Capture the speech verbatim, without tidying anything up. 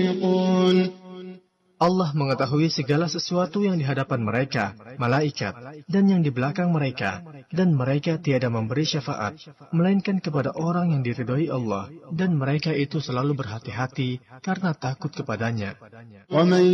Allah mengetahui segala sesuatu yang di hadapan mereka, malaikat, dan yang di belakang mereka, dan mereka tiada memberi syafaat, melainkan kepada orang yang diridhoi Allah, dan mereka itu selalu berhati-hati karena takut kepadanya.